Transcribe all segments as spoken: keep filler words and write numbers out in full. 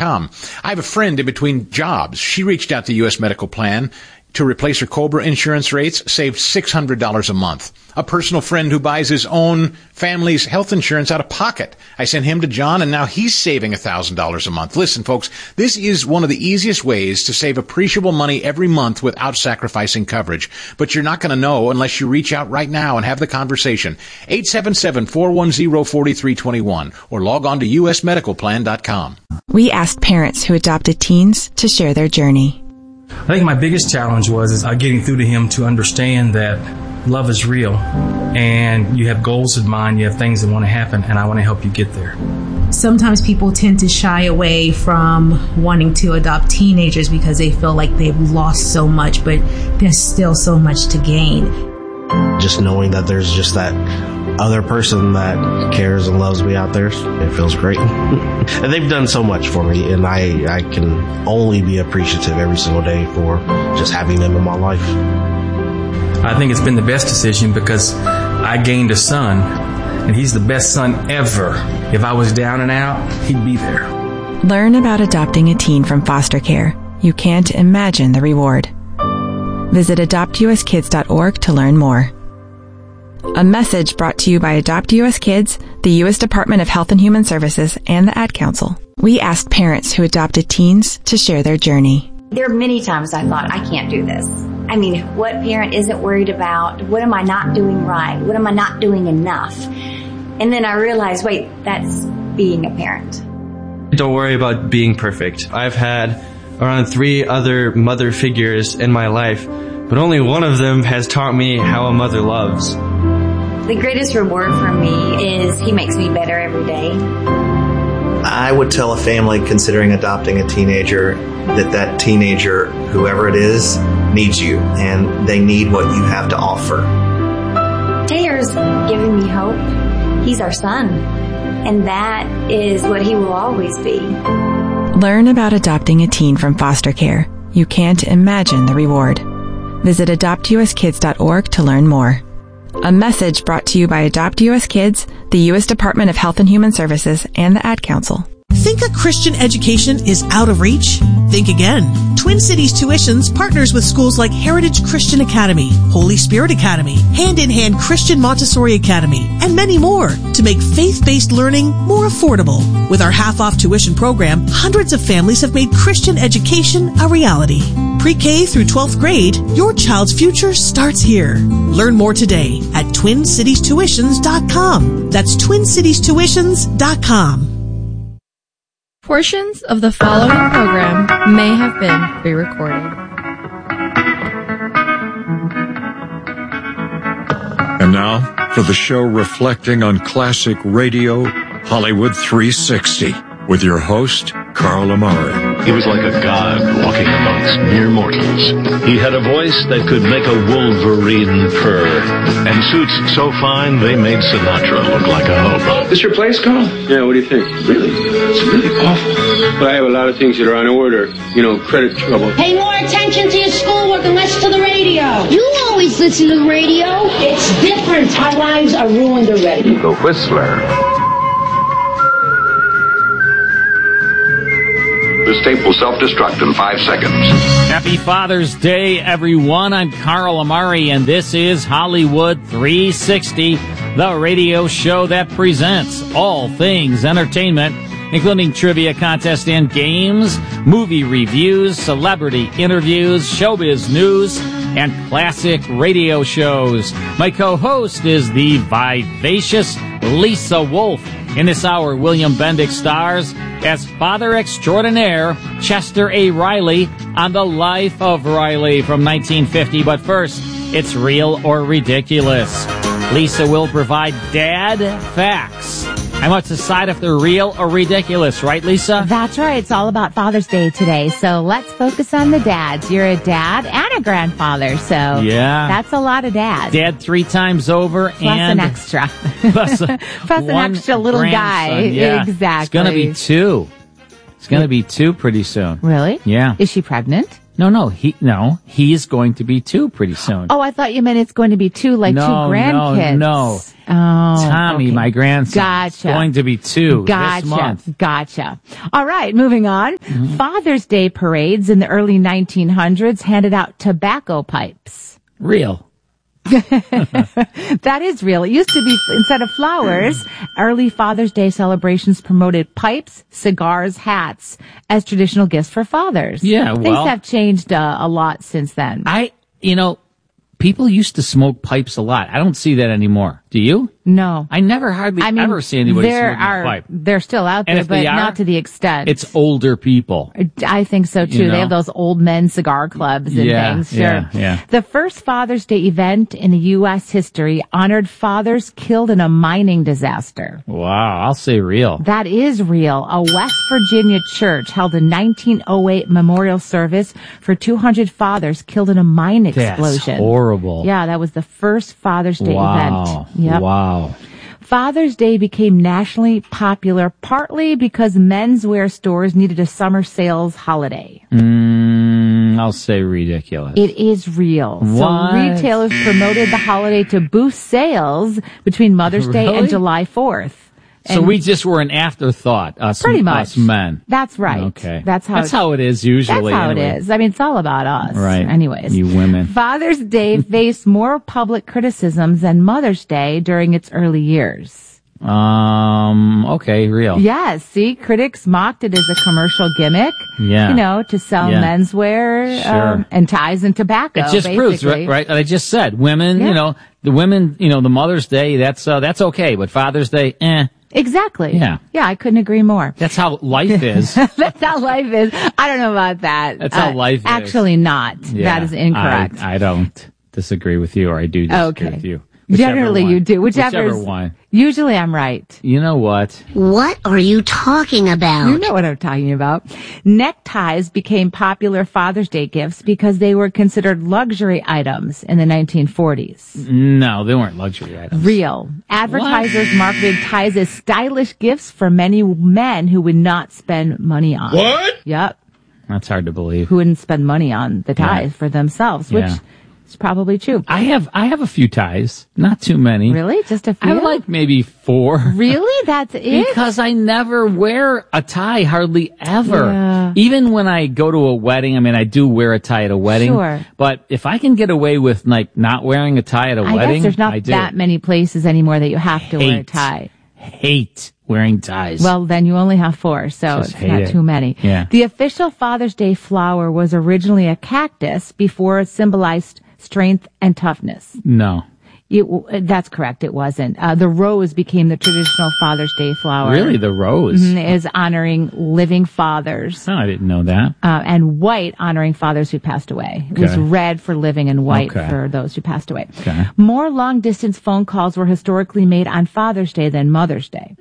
com. I have a friend in between jobs. She reached out to U S Medical Plan to replace her COBRA insurance rates, saved six hundred dollars a month. A personal friend who buys his own family's health insurance out of pocket. I sent him to John, and now he's saving one thousand dollars a month. Listen, folks, this is one of the easiest ways to save appreciable money every month without sacrificing coverage. But you're not going to know unless you reach out right now and have the conversation. eight seven seven, four one zero, four three two one or log on to U S medical plan dot com. We asked parents who adopted teens to share their journey. I think my biggest challenge was is, uh, getting through to him to understand that love is real and you have goals in mind, you have things that want to happen, and I want to help you get there. Sometimes people tend to shy away from wanting to adopt teenagers because they feel like they've lost so much, but there's still so much to gain. Just knowing that there's just that other person that cares and loves me out there, it feels great. And they've done so much for me, and I, I can only be appreciative every single day for just having them in my life. I think it's been the best decision because I gained a son, and he's the best son ever. If I was down and out, he'd be there. Learn about adopting a teen from foster care. You can't imagine the reward. Visit adopt u s kids dot org to learn more. A message brought to you by Adopt U S Kids, the U S Department of Health and Human Services, and the Ad Council. We asked parents who adopted teens to share their journey. There are many times I thought, I can't do this. I mean, what parent isn't worried about? What am I not doing right? What am I not doing enough? And then I realized, wait, that's being a parent. Don't worry about being perfect. I've had around three other mother figures in my life, but only one of them has taught me how a mother loves. The greatest reward for me is he makes me better every day. I would tell a family considering adopting a teenager that that teenager, whoever it is, needs you, and they need what you have to offer. Taylor's giving me hope. He's our son, and that is what he will always be. Learn about adopting a teen from foster care. You can't imagine the reward. Visit adopt u s kids dot org to learn more. A message brought to you by Adopt U S Kids, the U S Department of Health and Human Services, and the Ad Council. Think a Christian education is out of reach? Think again. Twin Cities Tuitions partners with schools like Heritage Christian Academy, Holy Spirit Academy, Hand in Hand Christian Montessori Academy, and many more to make faith-based learning more affordable. With our half-off tuition program, hundreds of families have made Christian education a reality. Pre-K through twelfth grade, your child's future starts here. Learn more today at twin cities tuitions dot com. That's twin cities tuitions dot com. Portions of the following program may have been pre-recorded. And now, for the show reflecting on classic radio, Hollywood three sixty, with your host, Carl Amari. He was like a god walking amongst mere mortals. He had a voice that could make a wolverine purr, and suits so fine they made Sinatra look like a hobo. This your place, Carl? Yeah, what do you think? Really? It's really awful. But I have a lot of things that are on order. You know, credit trouble. Pay more attention to your schoolwork and less to the radio. You always listen to the radio. It's different. Our lives are ruined already. The Whistler. This tape will self-destruct in five seconds. Happy Father's Day, everyone. I'm Carl Amari, and this is Hollywood three sixty, the radio show that presents all things entertainment, including trivia contests and games, movie reviews, celebrity interviews, showbiz news, and classic radio shows. My co-host is the vivacious Lisa Wolf. In this hour, William Bendick stars as Father Extraordinaire Chester A. Riley on The Life of Riley from nineteen fifty. But first, it's Real or Ridiculous. Lisa will provide dad facts. I must decide if they're real or ridiculous, right, Lisa? That's right. It's all about Father's Day today, so let's focus on the dads. You're a dad and a grandfather, so yeah, that's a lot of dads. Dad three times over plus and an extra, plus, a, plus an extra little guy. Yeah. Exactly. It's going to be two. It's going to be two pretty soon. Really? Yeah. Is she pregnant? No, no, he no, he is going to be two pretty soon. Oh, I thought you meant it's going to be two, like no, two grandkids. No, no. Oh, Tommy, okay. my grandson, gotcha. is going to be two gotcha. this month. Gotcha. All right, moving on. Mm-hmm. Father's Day parades in the early nineteen hundreds handed out tobacco pipes. Real. That is real. It used to be, instead of flowers, early Father's Day celebrations promoted pipes, cigars, hats as traditional gifts for fathers. Yeah, Things well, have changed uh, a lot since then. I, you know, people used to smoke pipes a lot. I don't see that anymore. Do you? No. I never hardly I mean, ever see anybody there smoking are, a pipe. They're still out And there, if but they are, not to the extent. It's older people. I think so too. You know? They have those old men cigar clubs and Yeah, things. Sure. yeah, yeah. The first Father's Day event in the U S history honored fathers killed in a mining disaster. Wow, I'll say real. That is real. A West Virginia church held a nineteen oh eight memorial service for two hundred fathers killed in a mine explosion. That's horrible. Yeah, that was the first Father's Day wow. event. Yep. Wow. Father's Day became nationally popular partly because menswear stores needed a summer sales holiday. Mm, I'll say ridiculous. It is real. What? So retailers promoted the holiday to boost sales between Mother's Day Really? and July fourth. So And we just were an afterthought, us, Pretty much. us men. That's right. Okay. That's how That's it, how it is usually. That's how anyway. it is. I mean, it's all about us. Right. Anyways. You women. Father's Day faced more public criticisms than Mother's Day during its early years. Um, okay, real. Yes, see, critics mocked it as a commercial gimmick. Yeah. You know, to sell Yeah. menswear Sure. um, and ties and tobacco. It just basically. proves, right, right, that I just said, women, Yeah. you know, the women, you know, the Mother's Day, that's, uh, that's okay, but Father's Day, eh. Exactly. Yeah. Yeah, I couldn't agree more. That's how life is. That's how life is. I don't know about that. That's how life is. Actually not. Yeah, That is incorrect. I, I don't disagree with you, or I do disagree Okay. with you. Whichever Generally one. you do. Whichever, Whichever one. Usually I'm right. You know what? What are you talking about? You know what I'm talking about. Neckties became popular Father's Day gifts because they were considered luxury items in the nineteen forties. No, they weren't luxury items. Real. Advertisers marketed ties as stylish gifts for many men who would not spend money on. What? Yep. That's hard to believe. Who wouldn't spend money on the ties Yeah. for themselves, which Yeah. is probably true. I have, I have a few ties. Not too many. Really? Just a few? I have like maybe four. Really? That's it? Because I never wear a tie, hardly ever. Yeah. Even when I go to a wedding, I mean, I do wear a tie at a wedding. Sure. But if I can get away with like not wearing a tie at a I wedding, guess there's not I do. that many places anymore that you have to wear a Hate. tie. Hate wearing ties. Well, then you only have four, so Just it's hate not it. too many. Yeah. The official Father's Day flower was originally a cactus before it symbolized strength and toughness. no. It, that's correct. It wasn't. Uh, the rose became the traditional Father's Day flower. Really? The rose? Mhm, is honoring living fathers. Oh, I didn't know that. Uh, and white honoring fathers who passed away. It was Okay. red for living and white Okay. for those who passed away. Okay. More long distance phone calls were historically made on Father's Day than Mother's Day.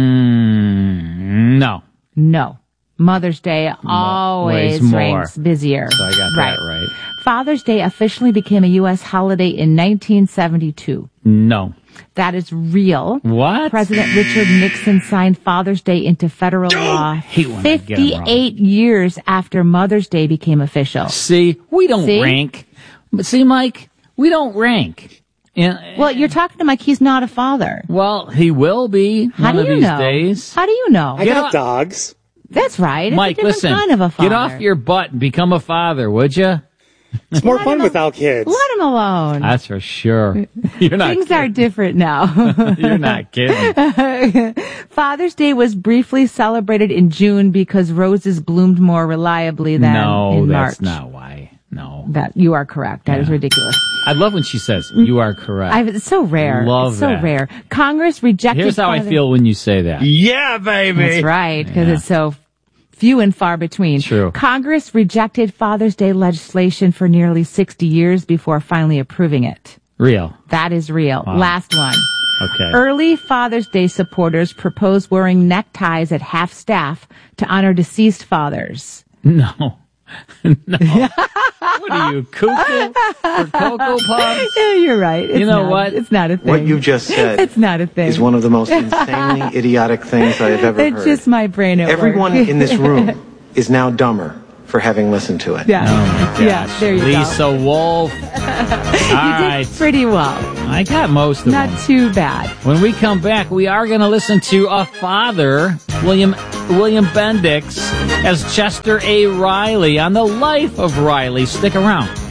Mm, no. No. Mother's Day always ways more. ranks busier. So I got that right. Father's Day officially became a U S holiday in nineteen seventy-two. No. That is real. What? President Richard Nixon signed Father's Day into federal law hate when I get 'em wrong. fifty-eight years after Mother's Day became official. See, we don't See? rank. But see, Mike, we don't rank. And, Well, you're talking to Mike. He's not a father. well, he will be How one do of you these know? days. How do you know? I Get got off- dogs. That's right. It's Mike, a different listen. kind of a father. Get off your butt and become a father, would you? It's more fun without kids. Let him alone. That's for sure. You're not. Things are different now. You're not kidding. Father's Day was briefly celebrated in June because roses bloomed more reliably than No, in that's March. not why. No. That you are correct. That is Yeah. ridiculous. I love when she says, "You are correct." I, it's so rare. Love it's so that. rare. Congress rejected. Here's how I Father- feel when you say that. Yeah, baby. That's right, because Yeah. it's so few and far between. True. Congress rejected Father's Day legislation for nearly sixty years before finally approving it. Real. That is real. Wow. Last one. Okay. Early Father's Day supporters proposed wearing neckties at half staff to honor deceased fathers. No. No. What are you, cuckoo for Cocoa Puffs? Yeah, you're right. It's You know not- what? It's not a thing. What you just said It's not a thing. is one of the most insanely idiotic things I have ever It's heard. just my brain at Everyone work. in this room is now dumber for having listened to it. Yeah. Oh my gosh. Yeah, there you Lisa go. Wolf. All you right. did pretty well. I got most of Not them. too bad. When we come back, we are going to listen to a father, William William Bendix, as Chester A. Riley on the life of Riley. Stick around.